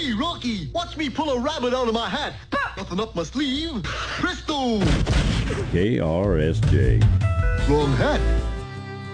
Hey, Rocky, watch me pull a rabbit out of my hat. Nothing up my sleeve. Presto! KRSJ. Wrong hat.